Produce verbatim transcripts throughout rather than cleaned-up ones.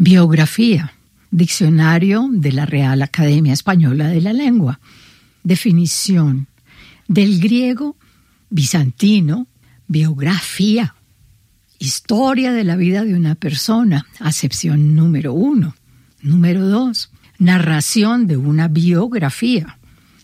Biografía, diccionario de la Real Academia Española de la Lengua. Definición, del griego bizantino, biografía, historia de la vida de una persona, acepción número uno. Número dos, narración de una biografía.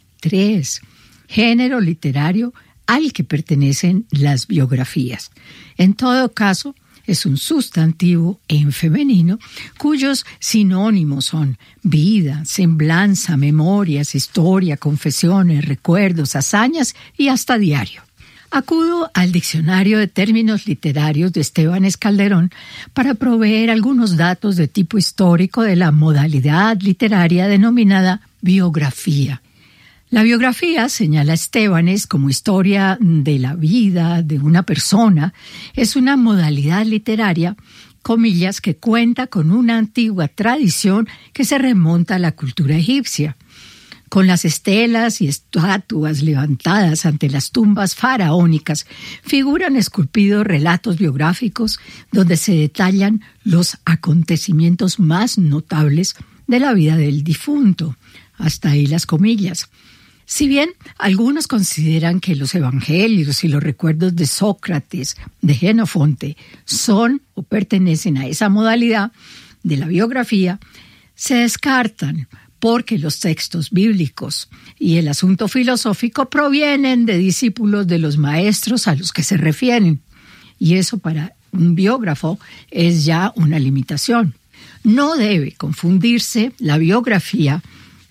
Tres, género literario al que pertenecen las biografías. En todo caso, es un sustantivo en femenino cuyos sinónimos son vida, semblanza, memorias, historia, confesiones, recuerdos, hazañas y hasta diario. Acudo al Diccionario de Términos Literarios de Estebanes Calderón para proveer algunos datos de tipo histórico de la modalidad literaria denominada biografía. La biografía, señala Estebanes, como historia de la vida de una persona, es una modalidad literaria, comillas, que cuenta con una antigua tradición que se remonta a la cultura egipcia. Con las estelas y estatuas levantadas ante las tumbas faraónicas, figuran esculpidos relatos biográficos donde se detallan los acontecimientos más notables de la vida del difunto. Hasta ahí las comillas. Si bien algunos consideran que los evangelios y los recuerdos de Sócrates, de Jenofonte, son o pertenecen a esa modalidad de la biografía, se descartan porque los textos bíblicos y el asunto filosófico provienen de discípulos de los maestros a los que se refieren. Y eso para un biógrafo es ya una limitación. No debe confundirse la biografía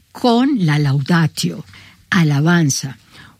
con la laudatio, alabanza,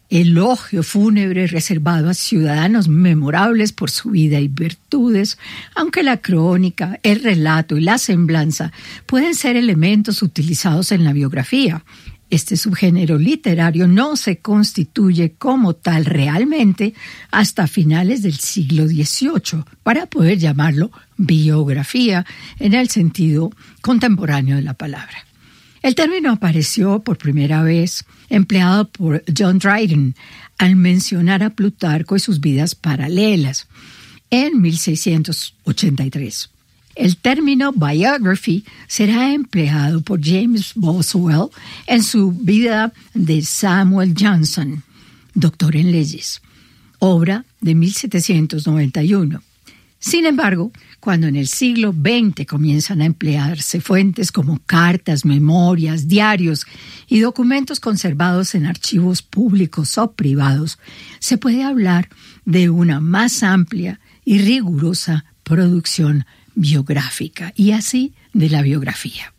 elogio fúnebre reservado a ciudadanos memorables por su vida y virtudes, aunque la crónica, el relato y la semblanza pueden ser elementos utilizados en la biografía. Este subgénero literario no se constituye como tal realmente hasta finales del siglo dieciocho, para poder llamarlo biografía en el sentido contemporáneo de la palabra. El término apareció por primera vez empleado por John Dryden al mencionar a Plutarco y sus vidas paralelas en mil seiscientos ochenta y tres. El término biography será empleado por James Boswell en su vida de Samuel Johnson, doctor en leyes, obra de mil setecientos noventa y uno. Sin embargo, cuando en el siglo veinte comienzan a emplearse fuentes como cartas, memorias, diarios y documentos conservados en archivos públicos o privados, se puede hablar de una más amplia y rigurosa producción biográfica y así de la biografía.